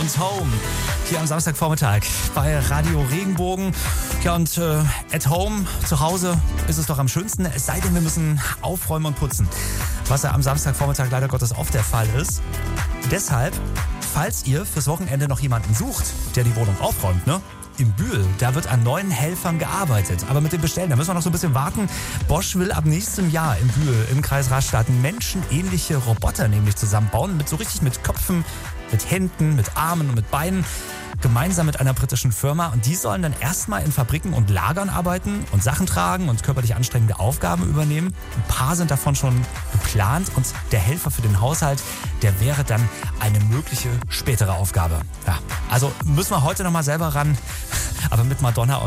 und Home. Hier am Samstagvormittag bei Radio Regenbogen. Ja, und at home, zu Hause, ist es doch am schönsten. Es sei denn, wir müssen aufräumen und putzen. Was ja am Samstagvormittag leider Gottes oft der Fall ist. Deshalb, falls ihr fürs Wochenende noch jemanden sucht, der die Wohnung aufräumt, ne? In Bühl, da wird an neuen Helfern gearbeitet. Aber mit dem Bestellen, da müssen wir noch so ein bisschen warten. Bosch will ab nächstem Jahr in Bühl im Kreis Rastatt menschenähnliche Roboter nämlich zusammenbauen. Mit Köpfen, mit Händen, mit Armen und mit Beinen. Gemeinsam mit einer britischen Firma. Und die sollen dann erstmal in Fabriken und Lagern arbeiten und Sachen tragen und körperlich anstrengende Aufgaben übernehmen. Ein paar sind davon schon geplant. Und der Helfer für den Haushalt, der wäre dann eine mögliche spätere Aufgabe. Ja, also müssen wir heute nochmal selber ran. Aber mit Madonna